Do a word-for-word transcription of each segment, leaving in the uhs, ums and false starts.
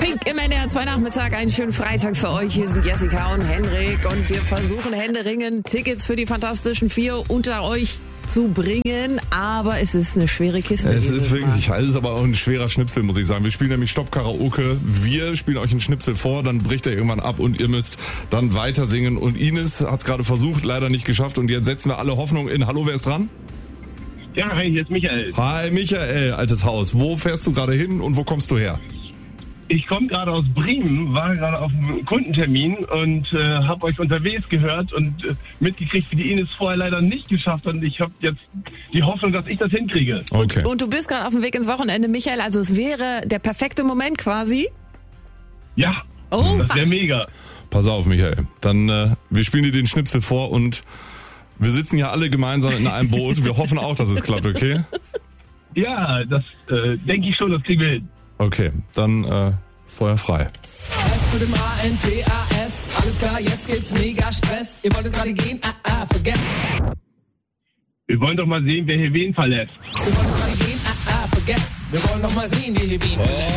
Flink im N D R zwei Nachmittag, einen schönen Freitag für euch. Hier sind Jessica und Henrik und wir versuchen händeringend Tickets für die Fantastischen Vier unter euch zu bringen, aber es ist eine schwere Kiste. Es ist wirklich, Mal. es ist aber auch ein schwerer Schnipsel, muss ich sagen. Wir spielen nämlich Stopp Karaoke. Wir spielen euch einen Schnipsel vor, dann bricht er irgendwann ab und ihr müsst dann weiter singen. Und Ines hat es gerade versucht, leider nicht geschafft. Und jetzt setzen wir alle Hoffnung in. Hallo, wer ist dran? Ja, hi, hier ist Michael. Hi, Michael, altes Haus. Wo fährst du gerade hin und wo kommst du her? Ich komme gerade aus Bremen, war gerade auf einem Kundentermin und äh, habe euch unterwegs gehört und äh, mitgekriegt, wie die Ines vorher leider nicht geschafft hat. Und ich habe jetzt die Hoffnung, dass ich das hinkriege. Okay. Und, und du bist gerade auf dem Weg ins Wochenende, Michael, also es wäre der perfekte Moment quasi. Ja, Oh. das wäre mega. Pass auf, Michael. Dann, äh, wir spielen dir den Schnipsel vor und wir sitzen ja alle gemeinsam in einem Boot. Wir hoffen auch, dass es klappt, okay? Ja, das äh, denke ich schon, das kriegen wir hin. Okay, dann äh, Feuer frei. F für den A N T A S, alles klar, jetzt geht's mega Stress. Ihr wolltet gerade gehen, ah, ah, vergesst. Wir wollen doch mal sehen, wer hier wen verlässt. Wir wollten gerade gehen, ah, ah, vergesst. Wir wollen doch mal sehen, wie hier wen verlässt.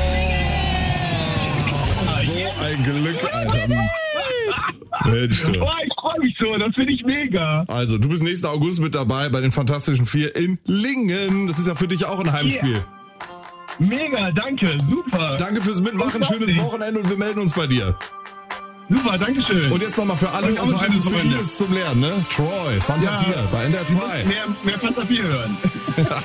So ein Glück, Alter. Mensch, du. Oh, ich freue mich so, das finde ich mega. Also, du bist nächsten August mit dabei bei den Fantastischen Vier in Lingen. Das ist ja für dich auch ein Heimspiel. Yeah. Mega, danke, super. Danke fürs Mitmachen, schönes Wochenende und wir melden uns bei dir. Super, danke schön. Und jetzt nochmal für alle Und und vor allem schönes für Wochenende. Ines zum Lernen, ne? Troy, Fanta Ja. vier bei N D R zwei. Mehr, mehr Fanta vier hören.